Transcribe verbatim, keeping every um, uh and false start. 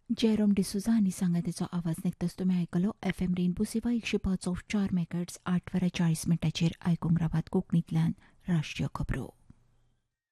Jerome D'Souza हांणी सांगा तेचो आवाज नेकतस तुमी आयकलो एफ एम रेनबो सेवा एकशे पांच चार मेगाहर्ट्ज आठ वरां चाळीस मिनटांचेर आयकूंक रावात कोंकणींतल्यान राष्ट्रीय खबरो.